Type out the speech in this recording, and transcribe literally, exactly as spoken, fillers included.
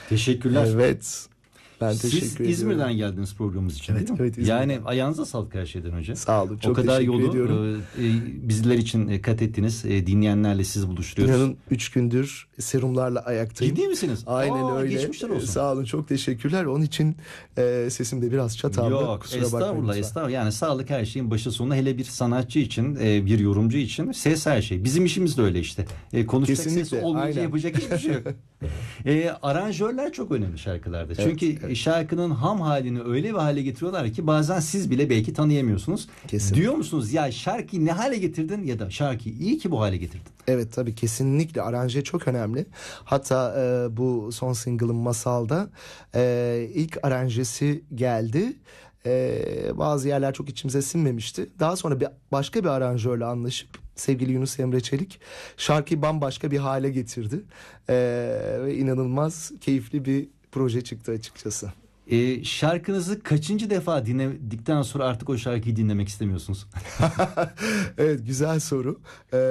Teşekkürler. Evet. Ben teşekkür Siz ediyorum. İzmir'den geldiniz programımız için, Evet, değil mi? evet, İzmir'den. Yani ayağınıza sağlık her şeyden önce. Sağ olun. Çok o kadar teşekkür yolu ediyorum. e, e, bizler için e, kat ettiniz. E, dinleyenlerle siz buluşturuyoruz. İnanın üç gündür serumlarla ayaktayım. Ciddi misiniz? Aynen Aa, öyle. Geçmişler olsun. Sağ olun, çok teşekkürler. Onun için e, sesim de biraz çatallı. Yok, Kusura bakmayın estağfurullah lütfen. estağfurullah. Yani sağlık her şeyin başı sonu, hele bir sanatçı için, e, bir yorumcu için ses her şey. Bizim işimiz de öyle işte. E, konuşacak ses Kesinlikle, olmayınca aynen. yapacak hiçbir şey yok. E, aranjörler çok önemli şarkılarda. Evet, Çünkü evet. şarkının ham halini öyle bir hale getiriyorlar ki bazen siz bile belki tanıyamıyorsunuz. Kesinlikle. Diyor musunuz ya şarkıyı ne hale getirdin, ya da şarkıyı iyi ki bu hale getirdin? Evet, tabii, kesinlikle aranje çok önemli. Hatta e, bu son single'ım Masal'da e, ilk aranjesi geldi. E, bazı yerler çok içimize sinmemişti. Daha sonra bir başka bir aranjörle anlaşıp, sevgili Yunus Emre Çelik, şarkıyı bambaşka bir hale getirdi. E, ve inanılmaz keyifli bir proje çıktı açıkçası. E, şarkınızı kaçıncı defa dinledikten sonra artık o şarkıyı dinlemek istemiyorsunuz? Evet, güzel soru. E,